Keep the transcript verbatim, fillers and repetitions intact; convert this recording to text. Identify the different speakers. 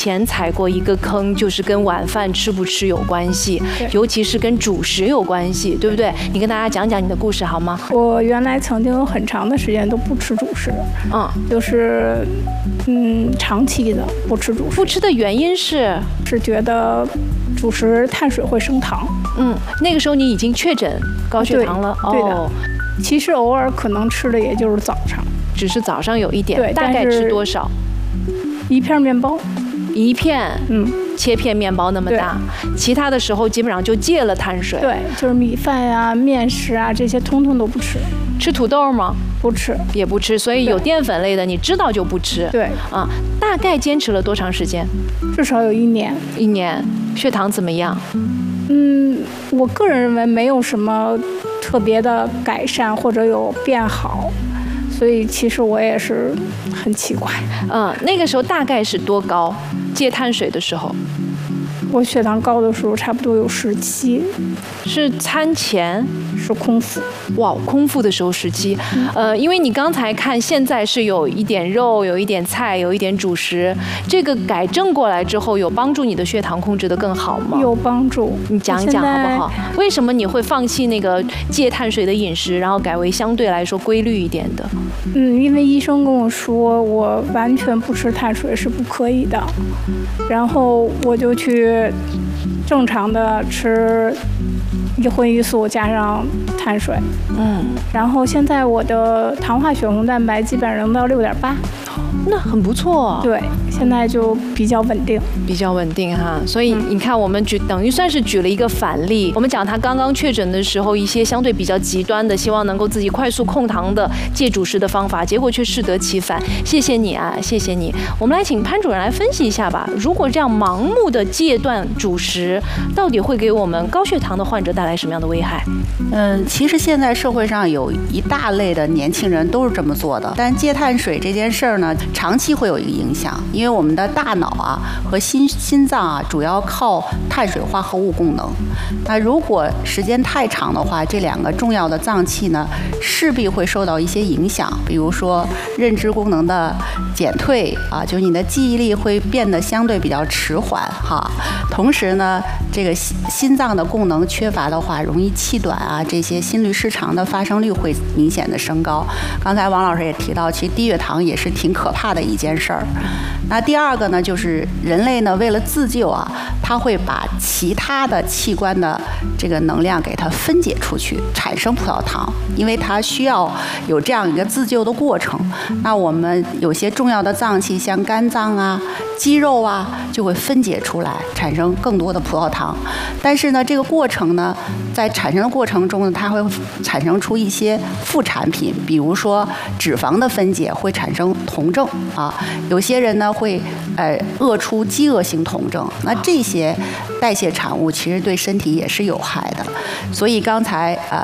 Speaker 1: 前踩过一个坑，就是跟晚饭吃不吃有关系，尤其是跟主食有关系，对不对？你跟大家讲讲你的故事好吗？
Speaker 2: 我原来曾经有很长的时间都不吃主食，嗯，就是嗯长期的不吃主食。
Speaker 1: 不吃的原因是
Speaker 2: 是觉得主食碳水会升糖。
Speaker 1: 嗯，那个时候你已经确诊高血糖了。
Speaker 2: 对，对的。哦，其实偶尔可能吃的也就是早上，
Speaker 1: 只是早上有一点。
Speaker 2: 对，
Speaker 1: 大概吃多少？
Speaker 2: 一片面包。
Speaker 1: 一片，
Speaker 2: 嗯，
Speaker 1: 切片面包那么大，其他的时候基本上就戒了碳水。
Speaker 2: 对，就是米饭呀、面食啊这些，通通都不吃。
Speaker 1: 吃土豆吗？
Speaker 2: 不吃，
Speaker 1: 也不吃。所以有淀粉类的，你知道就不吃。
Speaker 2: 对，
Speaker 1: 啊，大概坚持了多长时间？
Speaker 2: 至少有一年。
Speaker 1: 一年，血糖怎么样？
Speaker 2: 嗯，我个人认为没有什么特别的改善或者有变好。所以其实我也是很奇怪。
Speaker 1: 嗯，那个时候大概是多高？戒碳水的时候，
Speaker 2: 我血糖高的时候差不多有十七。
Speaker 1: 是餐前？
Speaker 2: 是空腹。
Speaker 1: 哇，空腹的时候十七。嗯、呃，因为你刚才看现在是有一点肉，有一点菜，有一点主食，这个改正过来之后，有帮助你的血糖控制得更好吗？
Speaker 2: 有帮助。
Speaker 1: 你讲一讲好不好？为什么你会放弃那个戒碳水的饮食，然后改为相对来说规律一点的？
Speaker 2: 嗯，因为医生跟我说，我完全不吃碳水是不可以的，然后我就去正常的吃一荤一素加上碳水，
Speaker 1: 嗯，
Speaker 2: 然后现在我的糖化血红蛋白基本上能到六点八，
Speaker 1: 那很不错。
Speaker 2: 对，现在就比较稳定，
Speaker 1: 比较稳定哈。所以你看，我们举等于算是举了一个反例。我们讲他刚刚确诊的时候，一些相对比较极端的，希望能够自己快速控糖的戒主食的方法，结果却适得其反。谢谢你啊，谢谢你。我们来请潘主任来分析一下吧。如果这样盲目的戒断主食，到底会给我们高血糖的患者带来什么样的危害？
Speaker 3: 嗯，其实现在社会上有一大类的年轻人都是这么做的，但戒碳水这件事儿呢，长期会有一个影响，因为我们的大脑啊和心心脏啊主要靠碳水化合物功能。那如果时间太长的话，这两个重要的脏器呢势必会受到一些影响，比如说认知功能的减退啊，就是你的记忆力会变得相对比较迟缓哈。同时呢，这个心心脏的功能缺乏的话，容易气短啊，这些心律失常的发生率会明显的升高。刚才王老师也提到，其实低血糖也是挺可怕的一件事儿。那第二个呢，就是人类呢为了自救啊，它会把其他的器官的这个能量给它分解出去，产生葡萄糖，因为它需要有这样一个自救的过程。那我们有些重要的脏器，像肝脏啊、肌肉啊，就会分解出来，产生更多的葡萄糖。但是呢，这个过程呢，在产生的过程中呢，它会产生出一些副产品，比如说脂肪的分解会产生酮症啊，有些人呢会呃饿出饥饿性酮症，那这些代谢产物其实对身体也是有害的。所以刚才呃